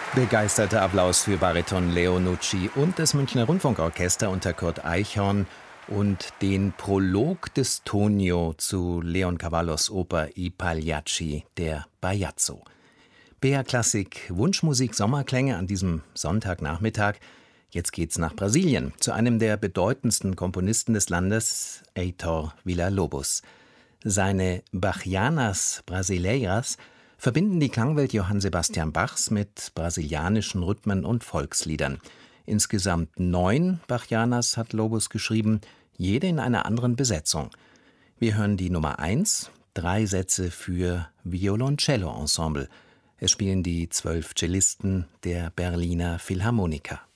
Begeisterter Applaus für Bariton Leo Nucci und das Münchner Rundfunkorchester unter Kurt Eichhorn und den Prolog des Tonio zu Leon Cavallos Oper I Pagliacci, der Bajazzo. BR Klassik Wunschmusik Sommerklänge an diesem Sonntagnachmittag. Jetzt geht's nach Brasilien, zu einem der bedeutendsten Komponisten des Landes, Heitor Villa-Lobos. Seine Bachianas Brasileiras verbinden die Klangwelt Johann Sebastian Bachs mit brasilianischen Rhythmen und Volksliedern. Insgesamt 9 Bachianas hat Lobos geschrieben, jede in einer anderen Besetzung. Wir hören die Nummer 1, 3 Sätze für Violoncello-Ensemble. Es spielen die 12 Cellisten der Berliner Philharmoniker.